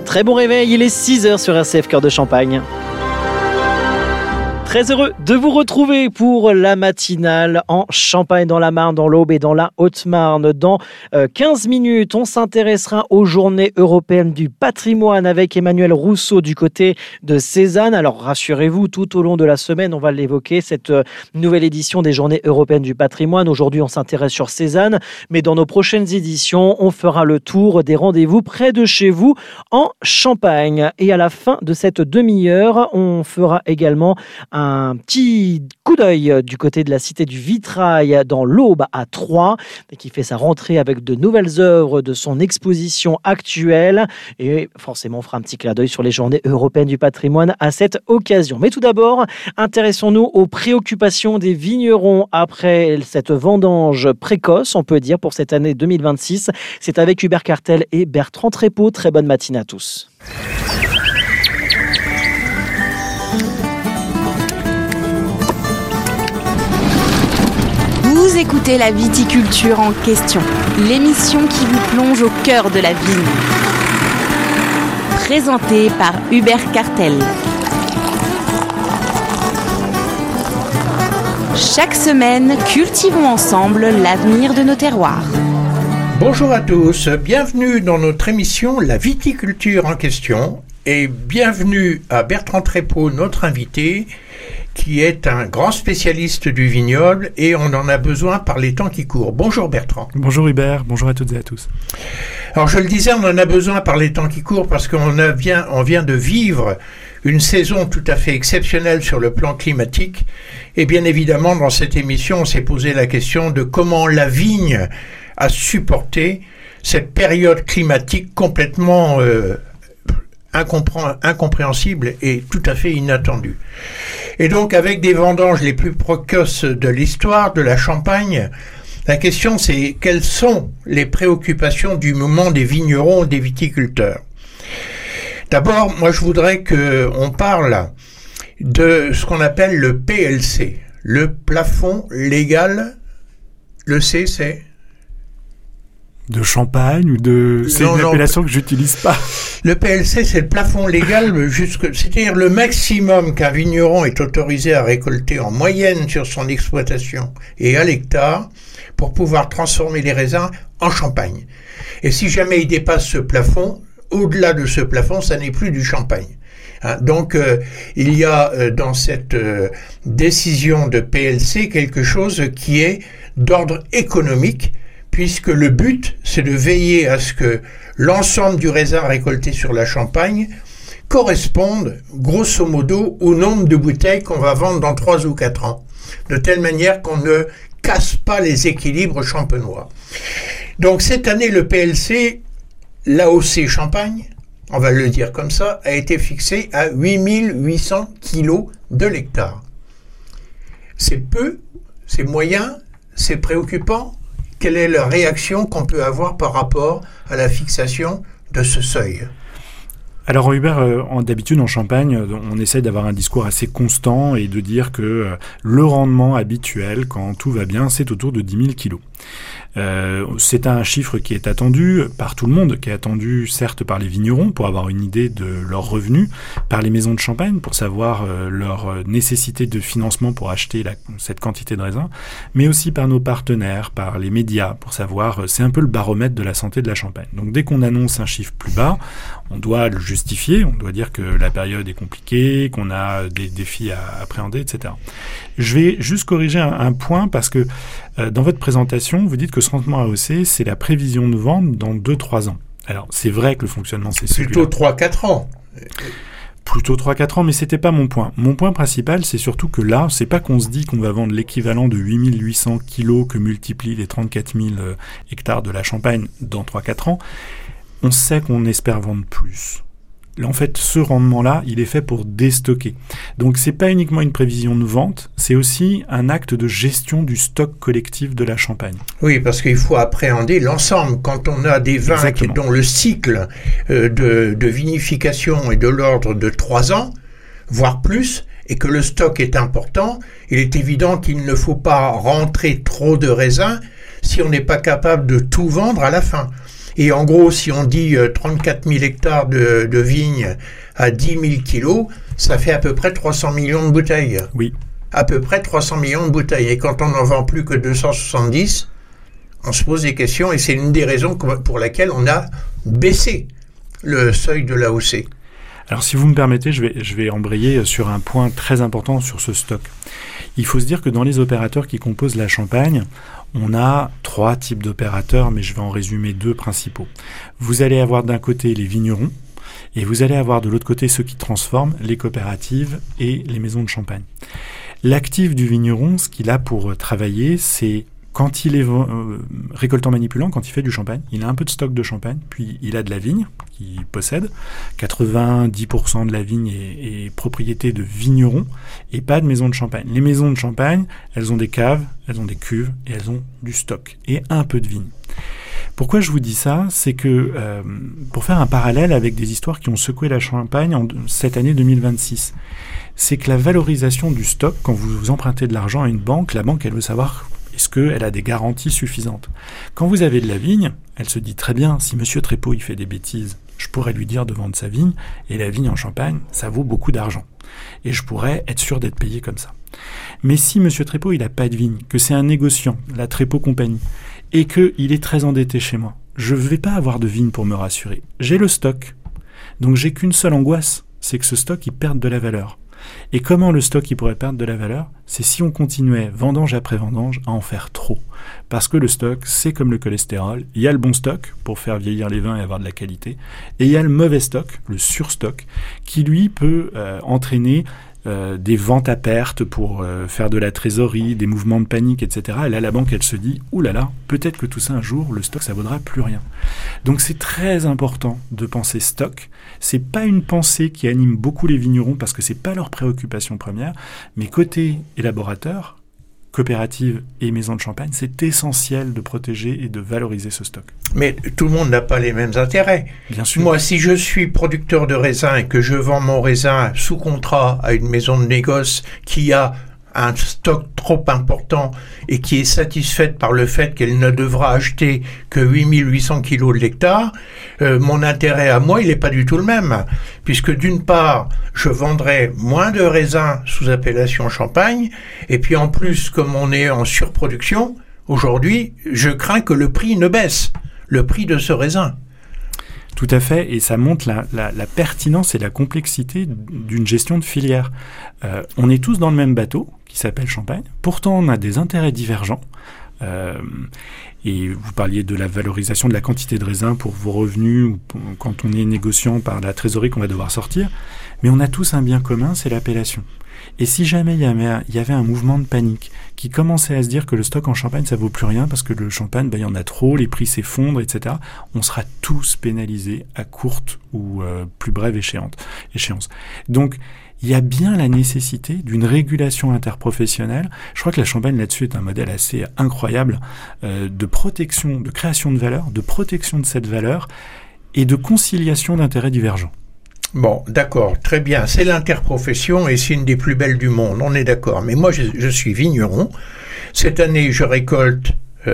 Très bon réveil, il est 6h sur RCF Cœur de Champagne. Très heureux de vous retrouver pour la matinale en Champagne, dans la Marne, dans l'Aube et dans la Haute-Marne. Dans 15 minutes, on s'intéressera aux Journées européennes du patrimoine avec Emmanuel Rousseau du côté de Cézanne. Alors rassurez-vous, tout au long de la semaine, on va l'évoquer, cette nouvelle édition des Journées européennes du patrimoine. Aujourd'hui, on s'intéresse sur Cézanne, mais dans nos prochaines éditions, on fera le tour des rendez-vous près de chez vous en Champagne. Et à la fin de cette demi-heure, on fera également un petit coup d'œil du côté de la Cité du Vitrail dans l'Aube à Troyes, qui fait sa rentrée avec de nouvelles œuvres de son exposition actuelle. Et forcément, on fera un petit clin d'œil sur les Journées européennes du patrimoine à cette occasion. Mais tout d'abord, intéressons-nous aux préoccupations des vignerons après cette vendange précoce, on peut dire, pour cette année 2026. C'est avec Hubert Cartel et Bertrand Trépeau. Très bonne matinée à tous. Vous écoutez la viticulture en question, l'émission qui vous plonge au cœur de la vigne. Présentée par Hubert Cartel. Chaque semaine, cultivons ensemble l'avenir de nos terroirs. Bonjour à tous, bienvenue dans notre émission La viticulture en question et bienvenue à Bertrand Trépeau, notre invité, qui est un grand spécialiste du vignoble et on en a besoin par les temps qui courent. Bonjour Bertrand. Bonjour Hubert, bonjour à toutes et à tous. Alors je le disais, on en a besoin par les temps qui courent parce qu'on vient de vivre une saison tout à fait exceptionnelle sur le plan climatique et bien évidemment dans cette émission on s'est posé la question de comment la vigne a supporté cette période climatique complètement incompréhensible et tout à fait inattendue. Et donc, avec des vendanges les plus précoces de l'histoire de la Champagne, la question c'est quelles sont les préoccupations du moment des vignerons et des viticulteurs. D'abord, moi je voudrais qu'on parle de ce qu'on appelle le PLC, le plafond légal. Le C, c'est de Champagne ou de... C'est une appellation que j'utilise pas. Le PLC, c'est le plafond légal, c'est-à-dire le maximum qu'un vigneron est autorisé à récolter en moyenne sur son exploitation et à l'hectare pour pouvoir transformer les raisins en champagne. Et si jamais il dépasse ce plafond, au-delà de ce plafond, ça n'est plus du champagne. Donc, il y a dans cette décision de PLC quelque chose qui est d'ordre économique, puisque le but, c'est de veiller à ce que l'ensemble du raisin récolté sur la Champagne corresponde, grosso modo, au nombre de bouteilles qu'on va vendre dans 3 ou 4 ans, de telle manière qu'on ne casse pas les équilibres champenois. Donc cette année, le PLC, l'AOC Champagne, on va le dire comme ça, a été fixé à 8800 kg de l'hectare. C'est peu, c'est moyen, c'est préoccupant. Quelle est la réaction qu'on peut avoir par rapport à la fixation de ce seuil ? Alors Hubert, d'habitude en Champagne, on essaie d'avoir un discours assez constant et de dire que le rendement habituel, quand tout va bien, c'est autour de 10 000 kilos. C'est un chiffre qui est attendu par tout le monde, qui est attendu certes par les vignerons pour avoir une idée de leurs revenus, par les maisons de champagne pour savoir leur nécessité de financement pour acheter cette quantité de raisins, mais aussi par nos partenaires, par les médias pour savoir, c'est un peu le baromètre de la santé de la Champagne. Donc dès qu'on annonce un chiffre plus bas, on doit le justifier, on doit dire que la période est compliquée, qu'on a des défis à appréhender, etc. Je vais juste corriger un point parce que dans votre présentation, vous dites que ce rendement AOC, c'est la prévision de vente dans 2-3 ans. Alors, c'est vrai que le fonctionnement, c'est celui-là. Plutôt 3-4 ans. Plutôt 3-4 ans, mais c'était pas mon point. Mon point principal, c'est surtout que là, c'est pas qu'on se dit qu'on va vendre l'équivalent de 8800 kilos que multiplient les 34 000 hectares de la Champagne dans 3-4 ans. On sait qu'on espère vendre plus. En fait, ce rendement-là, il est fait pour déstocker. Donc, c'est pas uniquement une prévision de vente, c'est aussi un acte de gestion du stock collectif de la Champagne. Oui, parce qu'il faut appréhender l'ensemble. Quand on a des vins dont le cycle de vinification est de l'ordre de 3 ans, voire plus, et que le stock est important, il est évident qu'il ne faut pas rentrer trop de raisins si on n'est pas capable de tout vendre à la fin. Et en gros, si on dit 34 000 hectares de vignes à 10 000 kilos, ça fait à peu près 300 millions de bouteilles. Oui. À peu près 300 millions de bouteilles. Et quand on n'en vend plus que 270, on se pose des questions. Et c'est une des raisons pour laquelle on a baissé le seuil de l'AOC. Alors si vous me permettez, je vais embrayer sur un point très important sur ce stock. Il faut se dire que dans les opérateurs qui composent la Champagne, on a 3 types d'opérateurs, mais je vais en résumer 2 principaux. Vous allez avoir d'un côté les vignerons, et vous allez avoir de l'autre côté ceux qui transforment, les coopératives et les maisons de champagne. L'actif du vigneron, ce qu'il a pour travailler, c'est quand il est récoltant manipulant, quand il fait du champagne, il a un peu de stock de champagne, puis il a de la vigne qu'il possède. 90% de la vigne est propriété de vignerons et pas de maisons de champagne. Les maisons de champagne, elles ont des caves, elles ont des cuves et elles ont du stock et un peu de vigne. Pourquoi je vous dis ça ? C'est que, pour faire un parallèle avec des histoires qui ont secoué la Champagne cette année 2026, c'est que la valorisation du stock, quand vous empruntez de l'argent à une banque, la banque, elle veut savoir est-ce qu'elle a des garanties suffisantes. Quand vous avez de la vigne, elle se dit très bien, si Monsieur Trépeau il fait des bêtises, je pourrais lui dire de vendre sa vigne, et la vigne en Champagne, ça vaut beaucoup d'argent. Et je pourrais être sûr d'être payé comme ça. Mais si Monsieur Trépeau il n'a pas de vigne, que c'est un négociant, la Trépeau Compagnie, et qu'il est très endetté chez moi, je ne vais pas avoir de vigne pour me rassurer. J'ai le stock. Donc j'ai qu'une seule angoisse, c'est que ce stock il perde de la valeur. Et comment le stock il pourrait perdre de la valeur ? C'est si on continuait, vendange après vendange, à en faire trop. Parce que le stock, c'est comme le cholestérol. Il y a le bon stock pour faire vieillir les vins et avoir de la qualité. Et il y a le mauvais stock, le surstock, qui lui peut entraîner des ventes à perte pour faire de la trésorerie, des mouvements de panique, etc. Et là, la banque, elle se dit « Ouh là là, peut-être que tout ça, un jour, le stock, ça vaudra plus rien. » Donc, c'est très important de penser stock. C'est pas une pensée qui anime beaucoup les vignerons parce que c'est pas leur préoccupation première. Mais côté élaborateur, coopérative et maison de champagne, c'est essentiel de protéger et de valoriser ce stock. Mais tout le monde n'a pas les mêmes intérêts. Bien sûr. Moi, si je suis producteur de raisin et que je vends mon raisin sous contrat à une maison de négoce qui a un stock trop important et qui est satisfaite par le fait qu'elle ne devra acheter que 8800 kilos de l'hectare, mon intérêt à moi, il n'est pas du tout le même. Puisque d'une part, je vendrai moins de raisins sous appellation Champagne, et puis en plus, comme on est en surproduction, aujourd'hui, je crains que le prix ne baisse, le prix de ce raisin. Tout à fait, et ça montre la pertinence et la complexité d'une gestion de filière. On est tous dans le même bateau, qui s'appelle Champagne. Pourtant, on a des intérêts divergents. Et vous parliez de la valorisation de la quantité de raisin pour vos revenus, ou quand on est négociant par la trésorerie qu'on va devoir sortir. Mais on a tous un bien commun, c'est l'appellation. Et si jamais il y avait un mouvement de panique qui commençait à se dire que le stock en Champagne, ça vaut plus rien parce que le Champagne, il y en a trop, les prix s'effondrent, etc., on sera tous pénalisés à courte ou plus brève échéance. Donc, il y a bien la nécessité d'une régulation interprofessionnelle. Je crois que la Champagne, là-dessus, est un modèle assez incroyable de protection, de création de valeur, de protection de cette valeur et de conciliation d'intérêts divergents. Bon, d'accord, très bien. C'est l'interprofession et c'est une des plus belles du monde, on est d'accord. Mais moi, je suis vigneron. Cette année, je récolte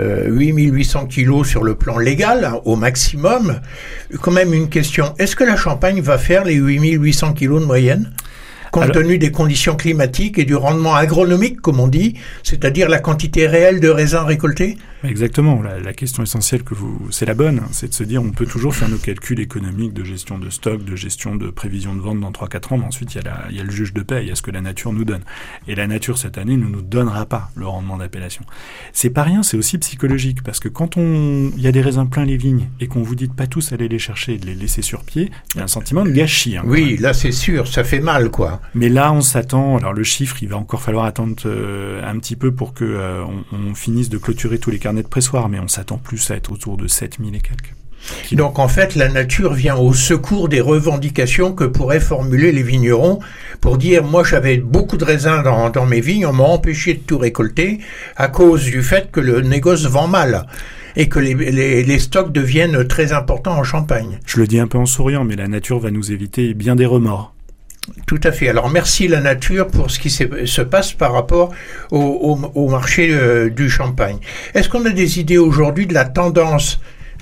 8800 kilos sur le plan légal, hein, au maximum. Quand même une question, est-ce que la Champagne va faire les 8800 kilos de moyenne ? Compte tenu des conditions climatiques et du rendement agronomique, comme on dit, c'est-à-dire la quantité réelle de raisins récoltés ? Exactement. La question essentielle c'est la bonne, c'est de se dire on peut toujours faire nos calculs économiques de gestion de stock, de gestion de prévision de vente dans 3-4 ans, mais ensuite il y a le juge de paix, il y a ce que la nature nous donne. Et la nature, cette année, ne nous donnera pas le rendement d'appellation. C'est pas rien, c'est aussi psychologique, parce que quand il y a des raisins plein les vignes et qu'on vous dit de pas tous aller les chercher et de les laisser sur pied, il y a un sentiment de gâchis. Hein, oui, là c'est sûr, ça fait mal, quoi. Mais là, on s'attend, alors le chiffre, il va encore falloir attendre un petit peu pour que on finisse de clôturer tous les carnets de pressoir, mais on s'attend plus à être autour de 7000 et quelques. Donc en fait, la nature vient au secours des revendications que pourraient formuler les vignerons pour dire « moi j'avais beaucoup de raisins dans mes vignes, on m'a empêché de tout récolter à cause du fait que le négoce vend mal ». Et que les stocks deviennent très importants en Champagne. Je le dis un peu en souriant, mais la nature va nous éviter bien des remords. Tout à fait. Alors merci la nature pour ce qui se passe par rapport au marché du champagne. Est-ce qu'on a des idées aujourd'hui de la tendance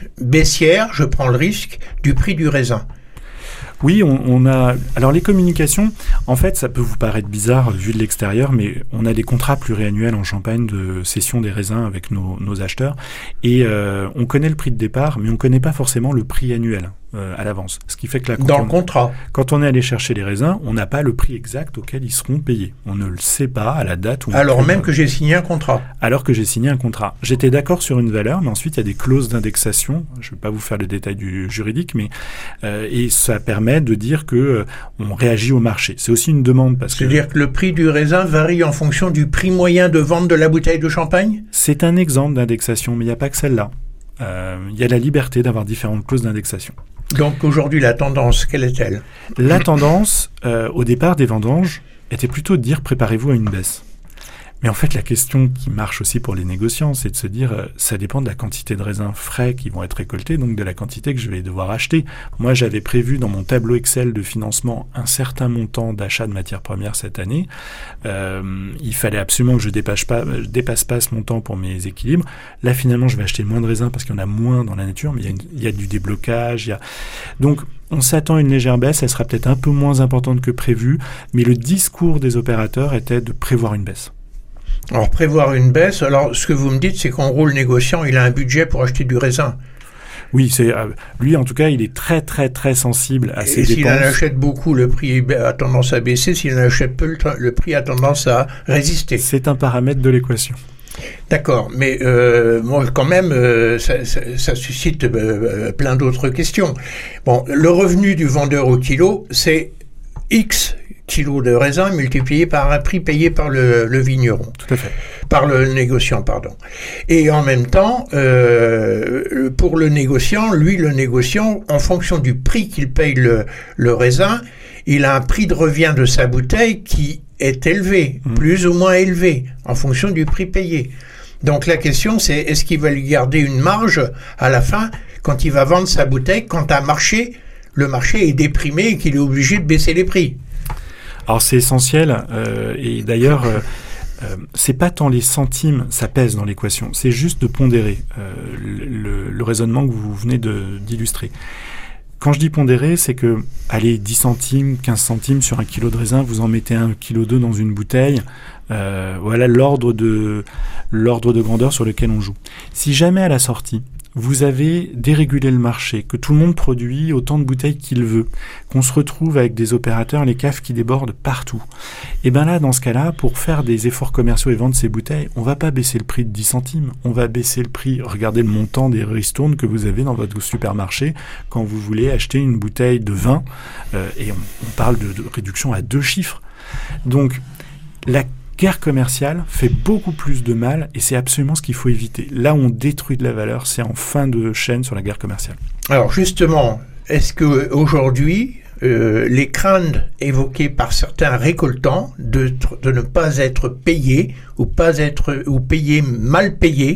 baissière, je prends le risque, du prix du raisin. Oui, on a... Alors les communications, en fait, ça peut vous paraître bizarre vu de l'extérieur, mais on a des contrats pluriannuels en Champagne de cession des raisins avec nos acheteurs. Et on connaît le prix de départ, mais on ne connaît pas forcément le prix annuel à l'avance. Ce qui fait que là, quand on est allé chercher les raisins, on n'a pas le prix exact auquel ils seront payés. On ne le sait pas à la date où... Alors même que j'ai signé un contrat. Alors que j'ai signé un contrat. J'étais d'accord sur une valeur, mais ensuite il y a des clauses d'indexation. Je ne vais pas vous faire le détail du juridique, mais et ça permet de dire que on réagit au marché. C'est aussi une demande parce que... C'est-à-dire que le prix du raisin varie en fonction du prix moyen de vente de la bouteille de champagne ? C'est un exemple d'indexation, mais il n'y a pas que celle-là. Il y a la liberté d'avoir différentes clauses d'indexation. Donc aujourd'hui, la tendance, quelle est-elle ? La tendance, au départ des vendanges, était plutôt de dire préparez-vous à une baisse. Mais en fait, la question qui marche aussi pour les négociants, c'est de se dire, ça dépend de la quantité de raisins frais qui vont être récoltés, donc de la quantité que je vais devoir acheter. Moi, j'avais prévu dans mon tableau Excel de financement un certain montant d'achat de matières premières cette année. Il fallait absolument que je dépasse pas ce montant pour mes équilibres. Là, finalement, je vais acheter moins de raisins parce qu'il y en a moins dans la nature, mais il y a du déblocage. Donc, on s'attend à une légère baisse, elle sera peut-être un peu moins importante que prévu, mais le discours des opérateurs était de prévoir une baisse. Alors, prévoir une baisse, alors ce que vous me dites, c'est qu'en gros, le négociant, il a un budget pour acheter du raisin. Oui, lui, en tout cas, il est très, très, très sensible à ses dépenses. Et s'il en achète beaucoup, le prix a tendance à baisser. S'il en achète peu, le prix a tendance à résister. C'est un paramètre de l'équation. D'accord, mais moi, quand même, ça suscite plein d'autres questions. Bon, le revenu du vendeur au kilo, c'est X kilos de raisin multiplié par un prix payé par le vigneron. Tout à fait. Par le négociant, pardon. Et en même temps, pour le négociant, en fonction du prix qu'il paye le raisin, il a un prix de revient de sa bouteille qui est élevé, plus ou moins élevé, en fonction du prix payé. Donc la question, c'est est-ce qu'il va lui garder une marge à la fin quand il va vendre sa bouteille, quand le marché est déprimé et qu'il est obligé de baisser les prix ? Alors c'est essentiel, et d'ailleurs, c'est pas tant les centimes, ça pèse dans l'équation, c'est juste de pondérer le raisonnement que vous venez d'illustrer. Quand je dis pondérer, c'est que, allez, 10 centimes, 15 centimes sur un kilo de raisin, vous en mettez 1,2 kg dans une bouteille, voilà l'ordre de grandeur sur lequel on joue. Si jamais à la sortie, vous avez dérégulé le marché, que tout le monde produit autant de bouteilles qu'il veut, qu'on se retrouve avec des opérateurs, les caves qui débordent partout. Et bien là, dans ce cas-là, pour faire des efforts commerciaux et vendre ces bouteilles, on va pas baisser le prix de 10 centimes, on va baisser le prix, regardez le montant des ristournes que vous avez dans votre supermarché quand vous voulez acheter une bouteille de vin, et on parle de réduction à 2 chiffres. Donc, la guerre commerciale fait beaucoup plus de mal et c'est absolument ce qu'il faut éviter. Là où on détruit de la valeur, c'est en fin de chaîne sur la guerre commerciale. Alors justement, est-ce qu'aujourd'hui, les craintes évoquées par certains récoltants de ne pas être payés ou payés mal payés,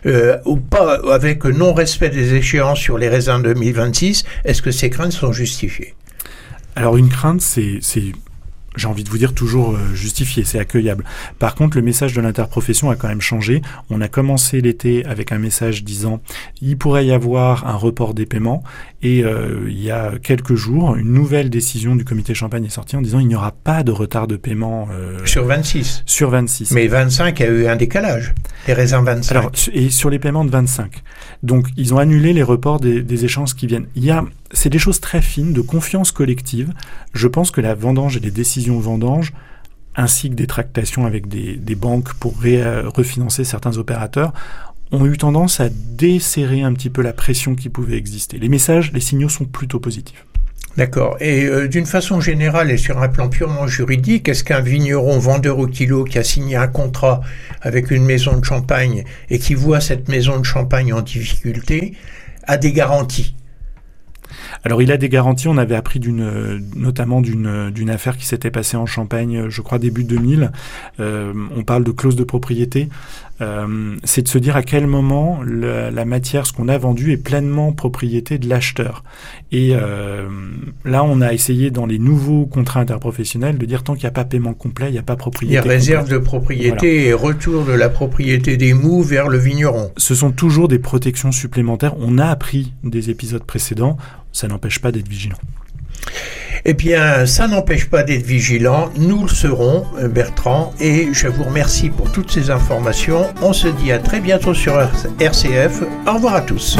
ou pas avec non-respect des échéances sur les raisins 2026, est-ce que ces craintes sont justifiées ? Alors une crainte, c'est j'ai envie de vous dire toujours justifié, c'est accueillable. Par contre, le message de l'interprofession a quand même changé. On a commencé l'été avec un message disant il pourrait y avoir un report des paiements et il y a quelques jours, une nouvelle décision du comité Champagne est sortie en disant il n'y aura pas de retard de paiement. Sur 26. Sur 26. Mais 25 a eu un décalage. Les raisins 25. Alors, et sur les paiements de 25. Donc, ils ont annulé les reports des échéances qui viennent. C'est des choses très fines, de confiance collective. Je pense que la vendange et les décisions vendange, ainsi que des tractations avec des banques pour refinancer certains opérateurs, ont eu tendance à desserrer un petit peu la pression qui pouvait exister. Les messages, les signaux sont plutôt positifs. D'accord. Et d'une façon générale et sur un plan purement juridique, est-ce qu'un vigneron vendeur au kilo qui a signé un contrat avec une maison de champagne et qui voit cette maison de champagne en difficulté a des garanties ? Alors il a des garanties, on avait appris notamment d'une affaire qui s'était passée en Champagne, je crois début 2000, on parle de clause de propriété, c'est de se dire à quel moment la matière, ce qu'on a vendu, est pleinement propriété de l'acheteur. Et là on a essayé dans les nouveaux contrats interprofessionnels de dire tant qu'il n'y a pas paiement complet, il n'y a pas propriété. Il y a réserve complète. de propriété et retour de la propriété des moux vers le vigneron. Ce sont toujours des protections supplémentaires, on a appris des épisodes précédents, ça n'empêche pas d'être vigilant. Eh bien, ça n'empêche pas d'être vigilant. Nous le serons, Bertrand, et je vous remercie pour toutes ces informations. On se dit à très bientôt sur RCF. Au revoir à tous.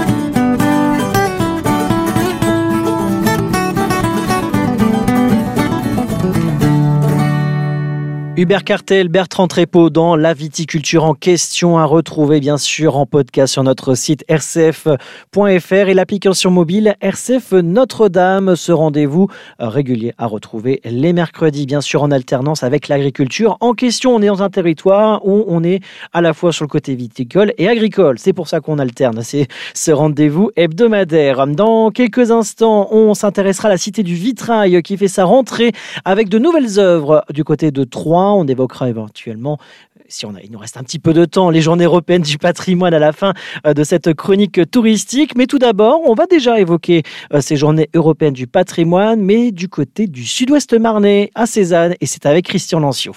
Hubert Cartel, Bertrand Trépeau dans La Viticulture en question, à retrouver bien sûr en podcast sur notre site rcf.fr et l'application mobile RCF Notre-Dame. Ce rendez-vous régulier à retrouver les mercredis, bien sûr en alternance avec l'agriculture en question. On est dans un territoire où on est à la fois sur le côté viticole et agricole. C'est pour ça qu'on alterne, c'est ce rendez-vous hebdomadaire. Dans quelques instants, on s'intéressera à la Cité du Vitrail qui fait sa rentrée avec de nouvelles œuvres du côté de Troyes. On évoquera éventuellement, il nous reste un petit peu de temps, les journées européennes du patrimoine à la fin de cette chronique touristique. Mais tout d'abord, on va déjà évoquer ces journées européennes du patrimoine, mais du côté du sud-ouest marnais, à Cézanne, et c'est avec Christian Lanciot.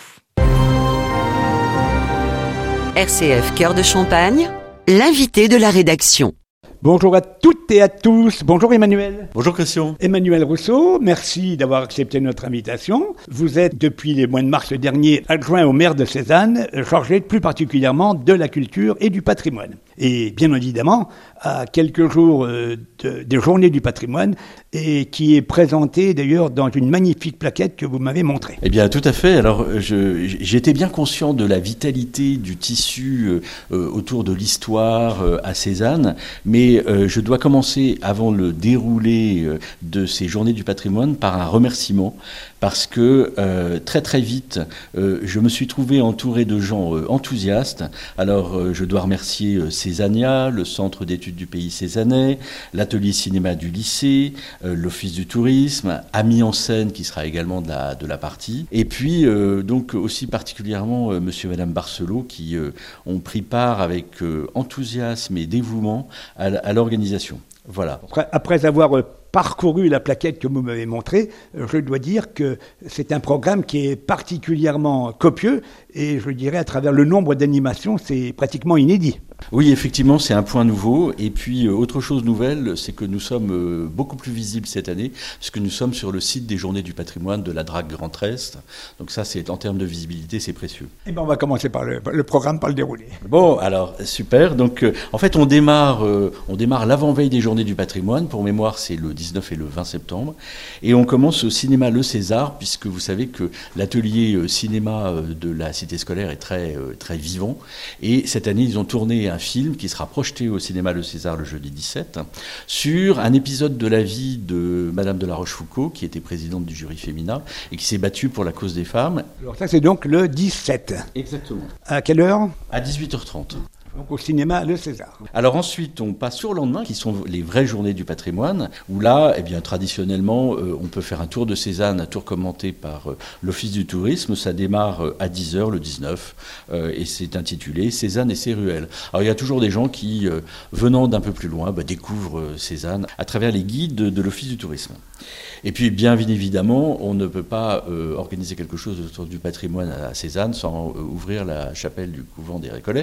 RCF Cœur de Champagne, l'invité de la rédaction. Bonjour à toutes et à tous. Bonjour Emmanuel. Bonjour Christian. Emmanuel Rousseau, merci d'avoir accepté notre invitation. Vous êtes depuis le mois de mars dernier adjoint au maire de Cézanne, chargé plus particulièrement de la culture et du patrimoine. Et bien évidemment, à quelques jours des journées du patrimoine, et qui est présentée d'ailleurs dans une magnifique plaquette que vous m'avez montrée. Eh bien tout à fait. Alors j'étais bien conscient de la vitalité du tissu autour de l'histoire à Cézanne, mais je dois commencer avant le déroulé de ces journées du patrimoine par un remerciement, parce que très très vite, je me suis trouvé entouré de gens enthousiastes. Alors je dois remercier Cézania, le Centre d'études du pays cézannais, l'atelier cinéma du lycée, l'Office du tourisme, Amis en scène qui sera également de la partie, et puis donc aussi particulièrement monsieur et madame Barcelot qui ont pris part avec enthousiasme et dévouement à l'organisation. Voilà. Après avoir parcouru la plaquette que vous m'avez montrée, je dois dire que c'est un programme qui est particulièrement copieux et je dirais à travers le nombre d'animations, c'est pratiquement inédit. Oui, effectivement, c'est un point nouveau. Et puis, autre chose nouvelle, c'est que nous sommes beaucoup plus visibles cette année, puisque nous sommes sur le site des Journées du patrimoine de la Drague Grand Est. Donc ça, c'est en termes de visibilité, c'est précieux. Eh bien, on va commencer par le programme, par le déroulé. Bon, alors, super. Donc, en fait, on démarre l'avant-veille des Journées du patrimoine. Pour mémoire, c'est le 19 et le 20 septembre. Et on commence au cinéma Le César, puisque vous savez que l'atelier cinéma de la cité scolaire est très, très vivant. Et cette année, ils ont tourné un film qui sera projeté au cinéma Le César le jeudi 17 sur un épisode de la vie de Madame de la Rochefoucauld, qui était présidente du jury féminin et qui s'est battue pour la cause des femmes. Alors ça, c'est donc le 17. Exactement. À quelle heure ? À 18h30. Donc au cinéma Le César. Alors ensuite, on passe sur le lendemain, qui sont les vraies journées du patrimoine, où là, eh bien, traditionnellement, on peut faire un tour de Cézanne, un tour commenté par l'Office du tourisme. Ça démarre à 10h le 19, et c'est intitulé Cézanne et ses ruelles. Alors il y a toujours des gens qui, venant d'un peu plus loin, découvrent Cézanne à travers les guides de l'Office du tourisme. Et puis, bien évidemment, on ne peut pas organiser quelque chose autour du patrimoine à Cézanne sans ouvrir la chapelle du couvent des Récollets,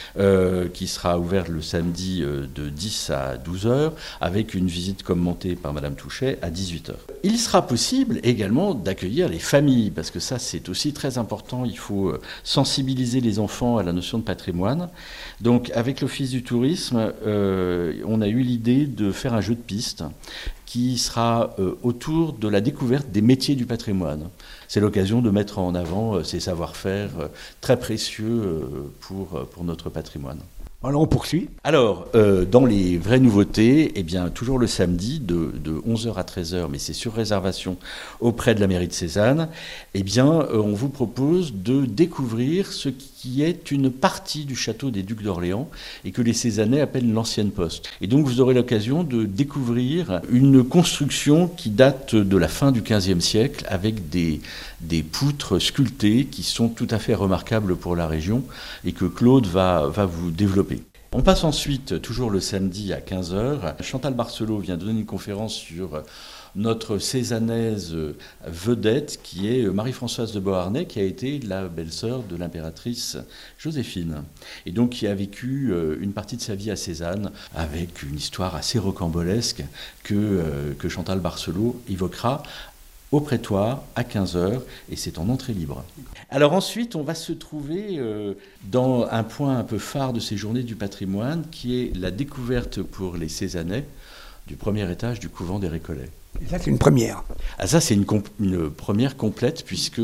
qui sera ouverte le samedi de 10 à 12h, avec une visite commentée par Madame Touchet à 18h. Il sera possible également d'accueillir les familles, parce que ça, c'est aussi très important. Il faut sensibiliser les enfants à la notion de patrimoine. Donc, avec l'Office du tourisme, on a eu l'idée de faire un jeu de piste qui sera autour de la découverte des métiers du patrimoine. C'est l'occasion de mettre en avant ces savoir-faire très précieux pour notre patrimoine. Alors on poursuit. Alors, dans les vraies nouveautés, eh bien, toujours le samedi, de 11h à 13h, mais c'est sur réservation auprès de la mairie de Cézanne, eh bien, on vous propose de découvrir ce qui est une partie du château des Ducs d'Orléans et que les Cézannais appellent l'ancienne poste. Et donc, vous aurez l'occasion de découvrir une construction qui date de la fin du XVe siècle avec des poutres sculptées qui sont tout à fait remarquables pour la région et que Claude va vous développer. On passe ensuite, toujours le samedi à 15h, Chantal Barcelot vient donner une conférence sur notre Cézannaise vedette qui est Marie-Françoise de Beauharnais, qui a été la belle-sœur de l'impératrice Joséphine et donc qui a vécu une partie de sa vie à Cézanne avec une histoire assez rocambolesque que Chantal Barcelot évoquera au prétoire à 15h et c'est en entrée libre. Alors ensuite, on va se trouver dans un point un peu phare de ces journées du patrimoine qui est la découverte pour les Cézannais du premier étage du couvent des Récollets. Et ça, c'est une première. Ah, ça, c'est une première complète puisque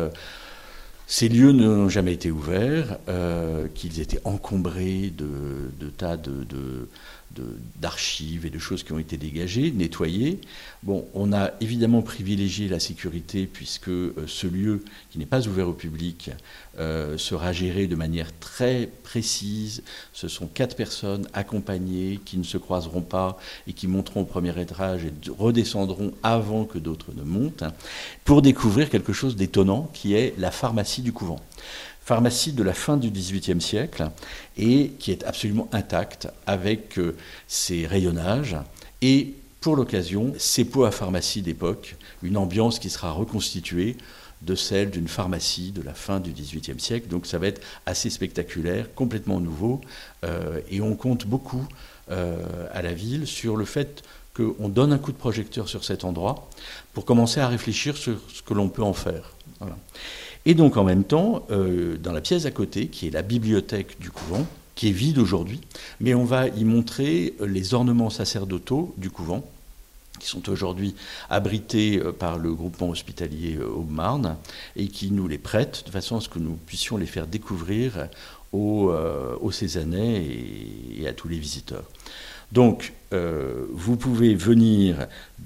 ces lieux n'ont jamais été ouverts, qu'ils étaient encombrés de tas d'archives et de choses qui ont été dégagées, nettoyées. Bon, on a évidemment privilégié la sécurité puisque ce lieu, qui n'est pas ouvert au public, sera géré de manière très précise. Ce sont 4 personnes accompagnées qui ne se croiseront pas et qui monteront au premier étage et redescendront avant que d'autres ne montent, pour découvrir quelque chose d'étonnant qui est la pharmacie du couvent. Pharmacie de la fin du XVIIIe siècle et qui est absolument intacte avec ses rayonnages et pour l'occasion ses pots à pharmacie d'époque, une ambiance qui sera reconstituée de celle d'une pharmacie de la fin du XVIIIe siècle. Donc ça va être assez spectaculaire, complètement nouveau et on compte beaucoup à la ville sur le fait qu'on donne un coup de projecteur sur cet endroit pour commencer à réfléchir sur ce que l'on peut en faire. Voilà. Et donc en même temps, dans la pièce à côté, qui est la bibliothèque du couvent, qui est vide aujourd'hui, mais on va y montrer les ornements sacerdotaux du couvent, qui sont aujourd'hui abrités par le groupement hospitalier Aube-Marne, et qui nous les prêtent de façon à ce que nous puissions les faire découvrir aux Cézannais et à tous les visiteurs. Donc, vous pouvez venir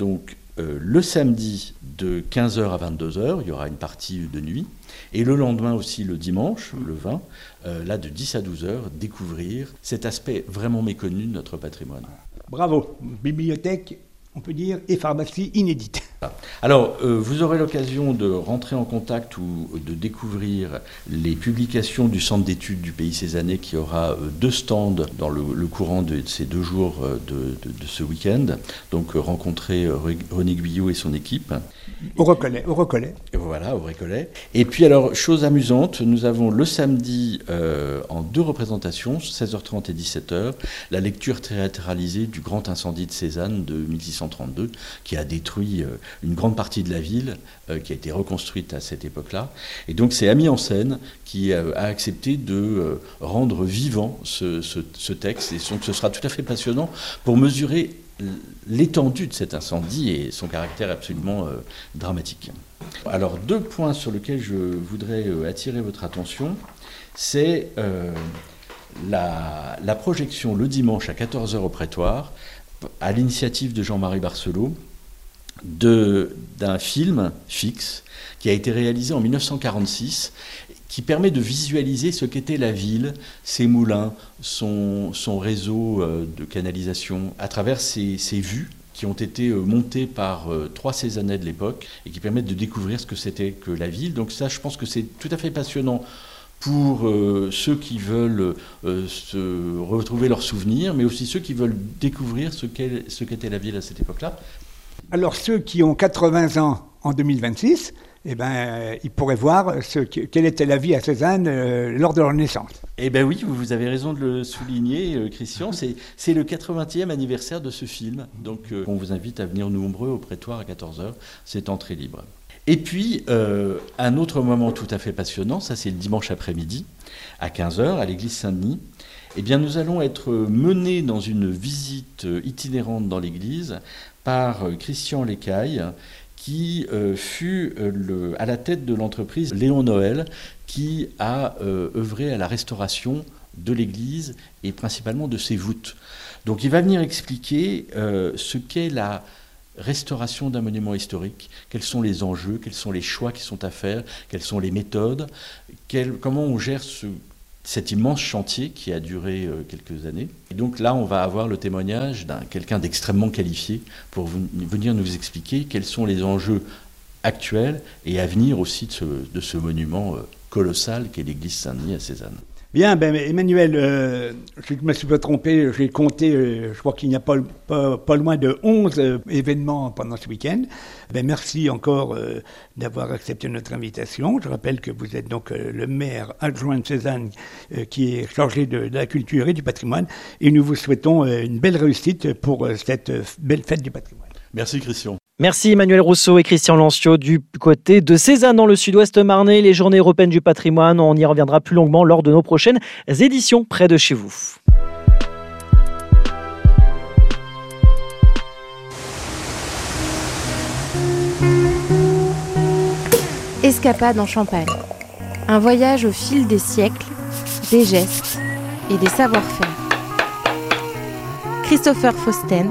le samedi de 15h à 22h, il y aura une partie de nuit, et le lendemain aussi, le dimanche, le 20, là de 10 à 12h, découvrir cet aspect vraiment méconnu de notre patrimoine. Bravo, bibliothèque, on peut dire, et pharmacie inédite. Alors, vous aurez l'occasion de rentrer en contact ou de découvrir les publications du Centre d'études du Pays Cézannais qui aura 2 stands dans le courant de ces 2 jours de ce week-end. Donc, rencontrer René Guyot et son équipe. Au Recollet. Voilà, au Récollet. Et puis, alors, chose amusante, nous avons le samedi, en 2 représentations, 16h30 et 17h, la lecture théâtralisée du grand incendie de Cézanne de 1632, qui a détruit une grande partie de la ville, qui a été reconstruite à cette époque-là. Et donc, c'est Ami en scène qui a accepté de rendre vivant ce texte. Et donc, ce sera tout à fait passionnant pour mesurer l'étendue de cet incendie et son caractère absolument dramatique. Alors, 2 points sur lesquels je voudrais attirer votre attention, c'est la projection le dimanche à 14h au prétoire, à l'initiative de Jean-Marie Barcelot, d'un film fixe qui a été réalisé en 1946, qui permet de visualiser ce qu'était la ville, ses moulins, son réseau de canalisation, à travers ces vues qui ont été montées par 3 Cézannais de l'époque et qui permettent de découvrir ce que c'était que la ville. Donc ça, je pense que c'est tout à fait passionnant pour ceux qui veulent se retrouver leurs souvenirs, mais aussi ceux qui veulent découvrir ce qu'était la ville à cette époque-là. Alors ceux qui ont 80 ans en 2026, ils pourraient voir quelle était la vie à Cézanne lors de leur naissance. Eh bien oui, vous avez raison de le souligner, Christian. C'est le 80e anniversaire de ce film. Donc on vous invite à venir nombreux au prétoire à 14h. C'est entrée libre. Et puis, un autre moment tout à fait passionnant, ça c'est le dimanche après-midi, à 15h, à l'église Saint-Denis. Eh bien, nous allons être menés dans une visite itinérante dans l'église par Christian Lécaille, qui fut à la tête de l'entreprise Léon Noël, qui a œuvré à la restauration de l'église et principalement de ses voûtes. Donc il va venir expliquer ce qu'est la restauration d'un monument historique, quels sont les enjeux, quels sont les choix qui sont à faire, quelles sont les méthodes, comment on gère cet immense chantier qui a duré quelques années. Et donc là, on va avoir le témoignage d'un quelqu'un d'extrêmement qualifié pour venir nous expliquer quels sont les enjeux actuels et à venir aussi de ce monument colossal qu'est l'église Saint-Denis à Cézanne. Bien, Emmanuel, je ne me suis pas trompé, j'ai compté, je crois qu'il n'y a pas loin de 11 événements pendant ce week-end. Merci encore d'avoir accepté notre invitation. Je rappelle que vous êtes donc le maire adjoint de Cézanne qui est chargé de la culture et du patrimoine. Et nous vous souhaitons une belle réussite pour cette belle fête du patrimoine. Merci Christian. Merci Emmanuel Rousseau et Christian Lancio du côté de Cézanne dans le sud-ouest marnais. Les Journées européennes du patrimoine, on y reviendra plus longuement lors de nos prochaines éditions près de chez vous. Escapade en Champagne. Un voyage au fil des siècles, des gestes et des savoir-faire. Christopher Fausten.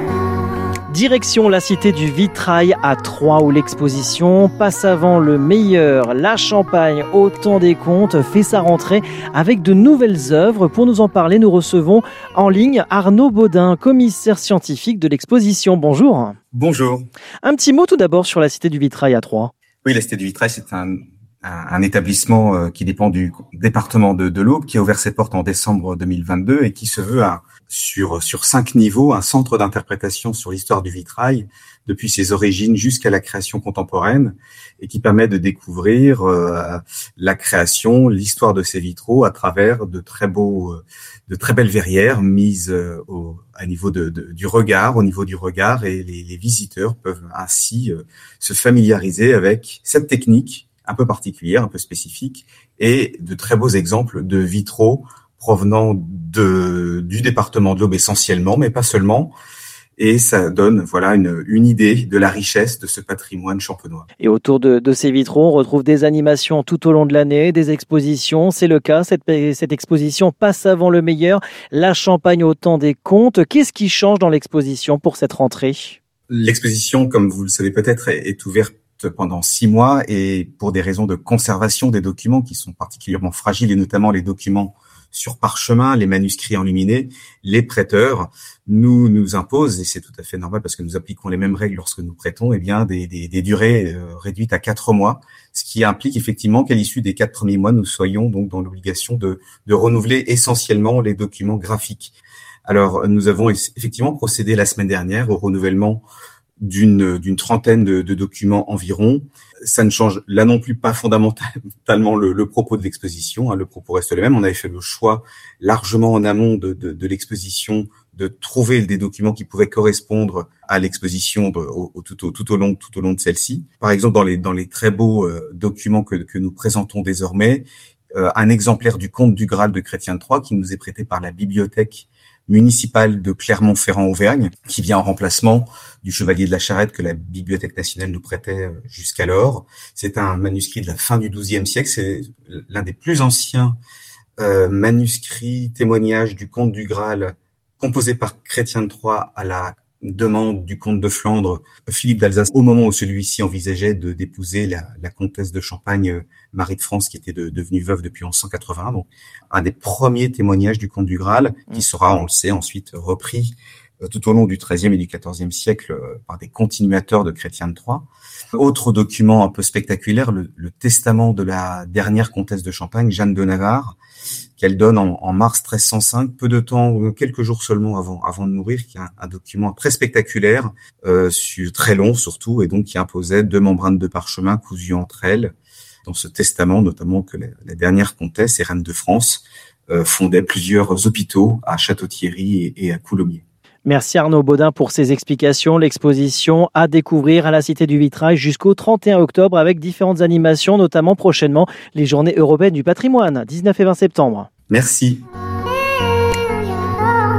Direction la cité du Vitrail à Troyes où l'exposition Passe avant le meilleur, la Champagne au temps des contes fait sa rentrée avec de nouvelles œuvres. Pour nous en parler, nous recevons en ligne Arnaud Baudin, commissaire scientifique de l'exposition. Bonjour. Bonjour. Un petit mot tout d'abord sur la cité du Vitrail à Troyes. Oui, la cité du Vitrail, c'est un établissement qui dépend du département de l'Aube, qui a ouvert ses portes en décembre 2022 et qui se veut sur 5 niveaux, un centre d'interprétation sur l'histoire du vitrail, depuis ses origines jusqu'à la création contemporaine, et qui permet de découvrir la création, l'histoire de ces vitraux à travers de très belles verrières mises au niveau du regard, et les visiteurs peuvent ainsi se familiariser avec cette technique un peu particulière, un peu spécifique, et de très beaux exemples de vitraux provenant du département de l'Aube essentiellement, mais pas seulement. Et ça donne une idée de la richesse de ce patrimoine champenois. Et autour de ces vitraux, on retrouve des animations tout au long de l'année, des expositions. C'est le cas, cette exposition Passe avant le meilleur, la Champagne au temps des contes. Qu'est-ce qui change dans l'exposition pour cette rentrée ? L'exposition, comme vous le savez peut-être, est ouverte pendant 6 mois et pour des raisons de conservation des documents qui sont particulièrement fragiles, et notamment les documents sur parchemin, les manuscrits enluminés, les prêteurs nous imposent, et c'est tout à fait normal parce que nous appliquons les mêmes règles lorsque nous prêtons, des durées réduites à 4 mois, ce qui implique effectivement qu'à l'issue des 4 premiers mois, nous soyons donc dans l'obligation de renouveler essentiellement les documents graphiques. Alors, nous avons effectivement procédé la semaine dernière au renouvellement d'une trentaine de documents environ. Ça ne change là non plus pas fondamentalement le propos de l'exposition. Le propos reste le même. On avait fait le choix largement en amont de l'exposition de trouver des documents qui pouvaient correspondre à l'exposition tout au long de celle-ci. Par exemple, dans les très beaux documents que nous présentons désormais, un exemplaire du Conte du Graal de Chrétien de Troyes qui nous est prêté par la bibliothèque municipale de Clermont-Ferrand-Auvergne, qui vient en remplacement du Chevalier de la Charrette que la Bibliothèque nationale nous prêtait jusqu'alors. C'est un manuscrit de la fin du XIIe siècle. C'est l'un des plus anciens manuscrits témoignages du Conte du Graal composé par Chrétien de Troyes à la demande du comte de Flandre, Philippe d'Alsace, au moment où celui-ci envisageait d'épouser la comtesse de Champagne, Marie de France, qui était devenue veuve depuis 1181. Donc, un des premiers témoignages du Conte du Graal, qui sera, on le sait, ensuite repris tout au long du XIIIe et du XIVe siècle par des continuateurs de Chrétien de Troyes. Autre document un peu spectaculaire, le testament de la dernière comtesse de Champagne, Jeanne de Navarre, qu'elle donne en mars 1305, peu de temps, quelques jours seulement avant de mourir, qui est un document très spectaculaire, très long surtout, et donc qui imposait 2 membranes de parchemin cousues entre elles. Dans ce testament, notamment que la dernière comtesse et reine de France fondait plusieurs hôpitaux à Château-Thierry et à Coulommiers. Merci Arnaud Baudin pour ces explications. L'exposition à découvrir à la Cité du Vitrail jusqu'au 31 octobre avec différentes animations, notamment prochainement les Journées européennes du patrimoine, 19 et 20 septembre. Merci.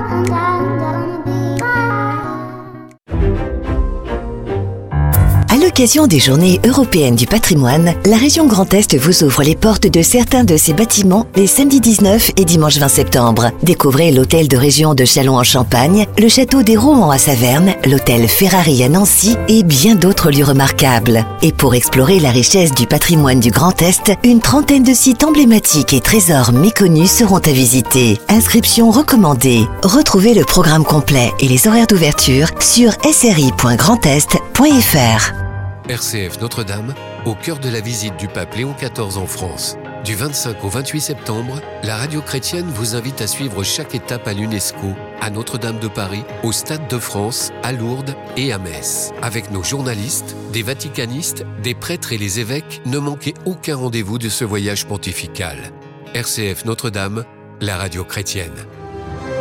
Allo l'occasion des Journées européennes du patrimoine, la région Grand Est vous ouvre les portes de certains de ses bâtiments les samedis 19 et dimanche 20 septembre. Découvrez l'hôtel de région de Châlons en Champagne, le château des Rohan à Saverne, l'hôtel Ferrari à Nancy et bien d'autres lieux remarquables. Et pour explorer la richesse du patrimoine du Grand Est, une trentaine de sites emblématiques et trésors méconnus seront à visiter. Inscription recommandée. Retrouvez le programme complet et les horaires d'ouverture sur sri.grandest.fr. RCF Notre-Dame, au cœur de la visite du pape Léon XIV en France. Du 25 au 28 septembre, la radio chrétienne vous invite à suivre chaque étape à l'UNESCO, à Notre-Dame de Paris, au Stade de France, à Lourdes et à Metz. Avec nos journalistes, des vaticanistes, des prêtres et les évêques, ne manquez aucun rendez-vous de ce voyage pontifical. RCF Notre-Dame, la radio chrétienne.